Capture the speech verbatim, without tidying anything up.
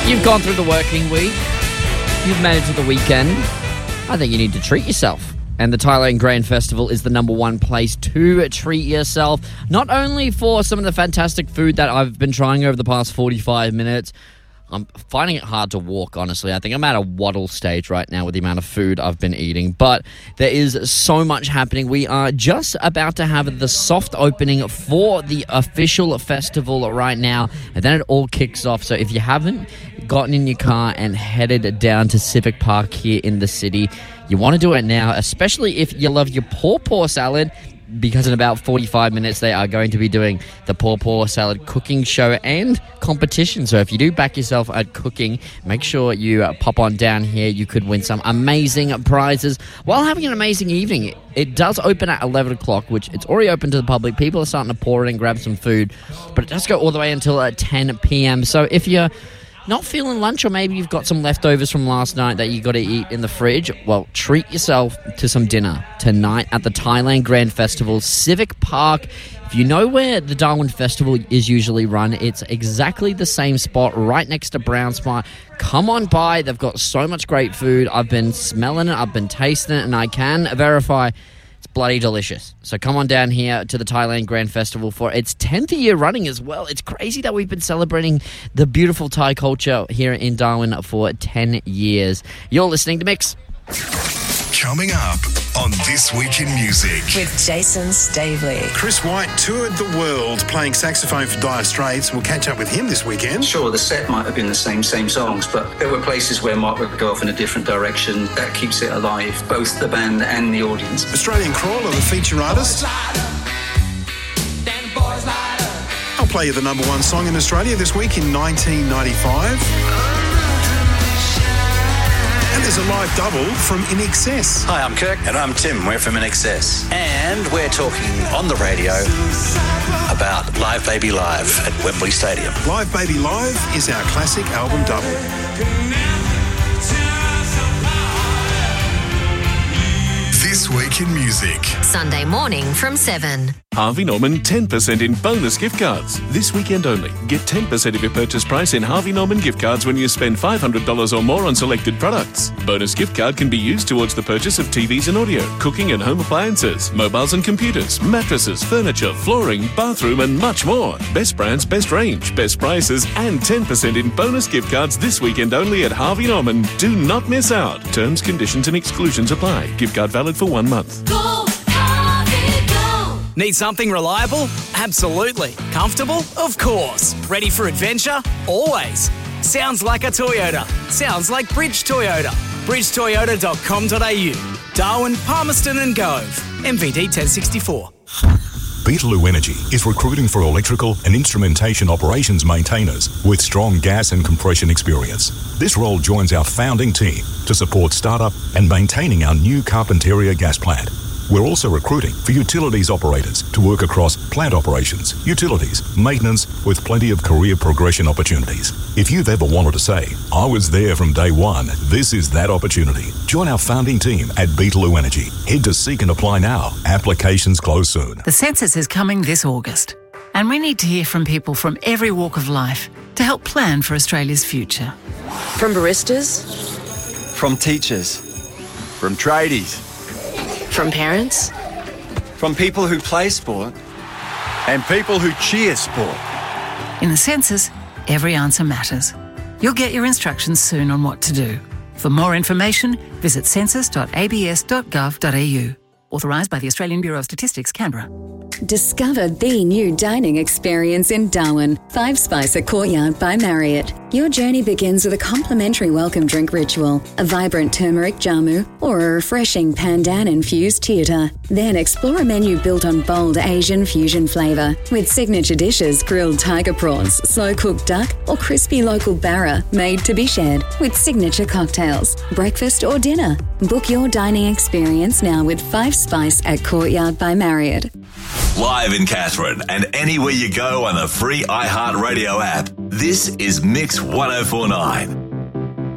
You've gone through the working week. You've made it to the weekend. I think you need to treat yourself. And the Thailand Grand Festival is the number one place to treat yourself. Not only for some of the fantastic food that I've been trying over the past forty-five minutes. I'm finding it hard to walk, honestly. I think I'm at a waddle stage right now with the amount of food I've been eating. But there is so much happening. We are just about to have the soft opening for the official festival right now. And then it all kicks off. So if you haven't gotten in your car and headed down to Civic Park here in the city, you want to do it now, especially if you love your paw paw salad, because in about forty-five minutes they are going to be doing the paw paw salad cooking show and competition. So if you do back yourself at cooking, make sure you uh, pop on down here. You could win some amazing prizes while having an amazing evening. It does open at eleven o'clock, which it's already open to the public. People are starting to pour in and grab some food, but it does go all the way until uh, ten p.m. So if you're not feeling lunch, or maybe you've got some leftovers from last night that you got to eat in the fridge, well, treat yourself to some dinner tonight at the Thailand Grand Festival, Civic Park. If you know where the Darwin Festival is usually run, it's exactly the same spot right next to Brown Spot. Come on by. They've got so much great food. I've been smelling it. I've been tasting it, and I can verify it's bloody delicious. So come on down here to the Thailand Grand Festival for its tenth year running as well. It's crazy that we've been celebrating the beautiful Thai culture here in Darwin for ten years. You're listening to Mix. Coming up on This Week in Music with Jason Stavely. Chris White toured the world playing saxophone for Dire Straits. We'll catch up with him this weekend. Sure, the set might have been the same, same songs, but there were places where Mark would go off in a different direction. That keeps it alive, both the band and the audience. Australian Crawler, the feature artist. I'll play you the number one song in Australia this week in nineteen ninety-five. And there's a live double from In Excess. Hi, I'm Kirk. And I'm Tim. We're from In Excess. And we're talking on the radio about Live Baby Live at Wembley Stadium. Live Baby Live is our classic album double. This Week in Music. Sunday morning from seven. Harvey Norman ten percent in bonus gift cards. This weekend only. Get ten percent of your purchase price in Harvey Norman gift cards when you spend five hundred dollars or more on selected products. Bonus gift card can be used towards the purchase of T Vs and audio, cooking and home appliances, mobiles and computers, mattresses, furniture, flooring, bathroom and much more. Best brands, best range, best prices and ten percent in bonus gift cards this weekend only at Harvey Norman. Do not miss out. Terms, conditions and exclusions apply. Gift card valid for one month. Go, Harvey, go! Need something reliable? Absolutely. Comfortable? Of course. Ready for adventure? Always. Sounds like a Toyota. Sounds like Bridge Toyota. bridge toyota dot com dot a u. Darwin, Palmerston and Gove. M V D ten sixty-four. Beetaloo Energy is recruiting for electrical and instrumentation operations maintainers with strong gas and compression experience. This role joins our founding team to support startup and maintaining our new Carpentaria gas plant. We're also recruiting for utilities operators to work across plant operations, utilities, maintenance, with plenty of career progression opportunities. If you've ever wanted to say, I was there from day one, this is that opportunity. Join our founding team at Beetaloo Energy. Head to Seek and Apply now. Applications close soon. The census is coming this August, and we need to hear from people from every walk of life to help plan for Australia's future. From baristas, from teachers, from tradies, from parents, from people who play sport, and people who cheer sport. In the census, every answer matters. You'll get your instructions soon on what to do. For more information, visit census dot a b s dot gov dot a u. Authorised by the Australian Bureau of Statistics, Canberra. Discover the new dining experience in Darwin. Five Spice at Courtyard by Marriott. Your journey begins with a complimentary welcome drink ritual, a vibrant turmeric jamu, or a refreshing pandan-infused theatre. Then explore a menu built on bold Asian fusion flavour, with signature dishes, grilled tiger prawns, slow-cooked duck, or crispy local barra, made to be shared, with signature cocktails, breakfast or dinner. Book your dining experience now with Five Spice at Courtyard by Marriott. Live in Katherine and anywhere you go on the free iHeartRadio app. This is Mix one oh four point nine.